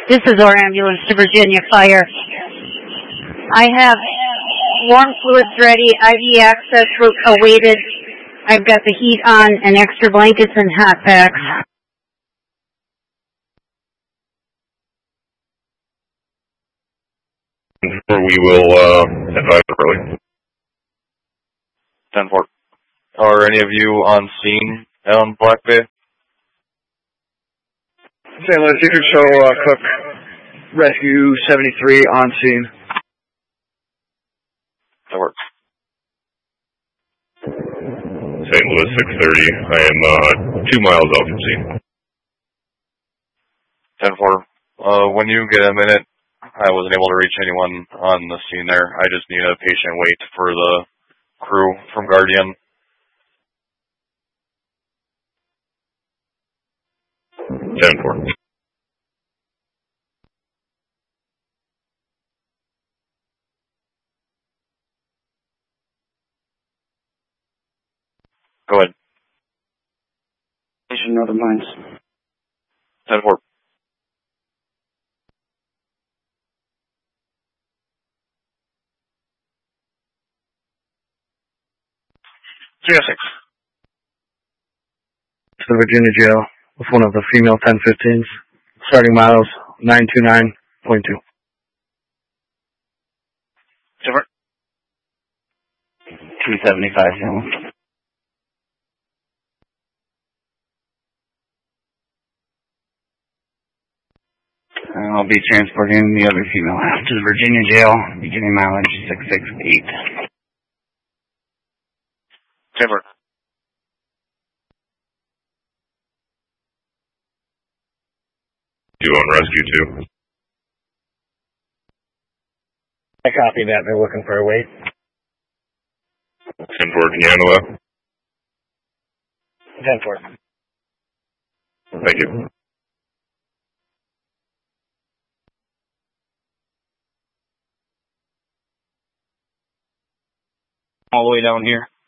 This is our ambulance to Virginia Fire. I have warm fluids ready, IV access awaited. I've got the heat on and extra blankets and hot packs. We will advise early. 10-4. Are any of you on scene on Black Bay? St. Louis, you can show Cook Rescue 73 on scene. That works. St. Louis 630. I am 2 miles out from scene. 10-4. When you get a minute, I wasn't able to reach anyone on the scene there. I just need a patient wait for the crew from Guardian. 10-4. Go ahead. Station Northern Mines. 10-4. To the Virginia jail with one of the female 1015s. Starting miles 929.2. Different. 275. I'll be transporting the other female to the Virginia jail, beginning mileage 668. Different. You on rescue too? I copy that. They're looking for a wait. 10-4, can you handle that? 10-4. Thank you. All the way down here.